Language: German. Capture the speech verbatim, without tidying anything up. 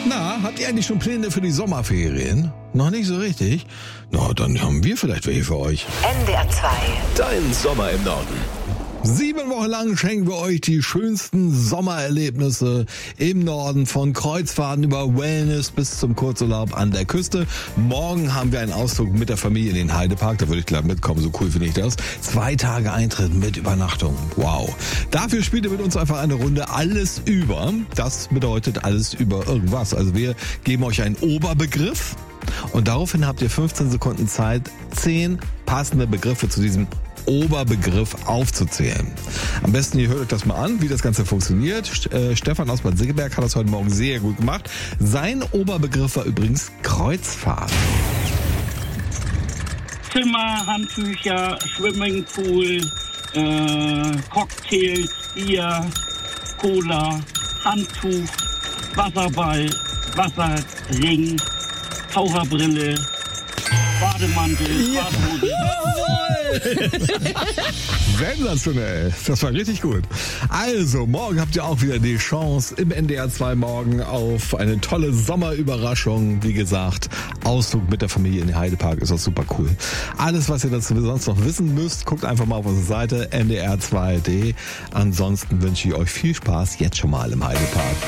Na, habt ihr eigentlich schon Pläne für die Sommerferien? Noch nicht so richtig? Na, dann haben wir vielleicht welche für euch. N D R zwei. Dein Sommer im Norden. Sieben Wochen lang schenken wir euch die schönsten Sommererlebnisse im Norden, von Kreuzfahrten über Wellness bis zum Kurzurlaub an der Küste. Morgen haben wir einen Ausflug mit der Familie in den Heidepark, da würde ich gleich mitkommen, so cool finde ich das. Zwei Tage Eintritt mit Übernachtung, wow. Dafür spielt ihr mit uns einfach eine Runde alles über. Das bedeutet alles über irgendwas. Also wir geben euch einen Oberbegriff und daraufhin habt ihr fünfzehn Sekunden Zeit, zehn passende Begriffe zu diesem Oberbegriff aufzuzählen. Am besten, ihr hört euch das mal an, wie das Ganze funktioniert. St- äh, Stefan aus Bad Segeberg hat das heute Morgen sehr gut gemacht. Sein Oberbegriff war übrigens Kreuzfahrt. Zimmer, Handtücher, Swimmingpool, äh, Cocktails, Bier, Cola, Handtuch, Wasserball, Wasserring, Taucherbrille, Bademantel, Badehose. Sensationell. Das war richtig gut. Also, morgen habt ihr auch wieder die Chance im N D R zwei Morgen auf eine tolle Sommerüberraschung. Wie gesagt, Ausflug mit der Familie in den Heidepark ist auch super cool. Alles, was ihr dazu sonst noch wissen müsst, guckt einfach mal auf unsere Seite N D R zwei punkt de. Ansonsten wünsche ich euch viel Spaß jetzt schon mal im Heidepark.